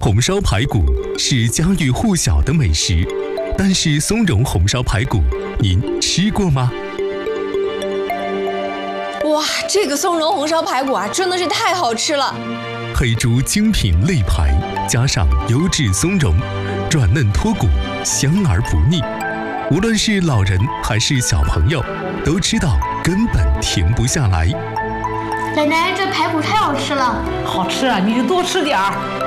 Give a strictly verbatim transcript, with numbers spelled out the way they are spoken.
红烧排骨是家喻户晓的美食，但是松茸红烧排骨，您吃过吗？ 哇，这个松茸红烧排骨啊，真的是太好吃了！ 黑猪精品肋排，加上优质松茸，软嫩脱骨，香而不腻。无论是老人还是小朋友，都知道根本停不下来。 奶奶，这排骨太好吃了！ 好吃啊，你就多吃点儿。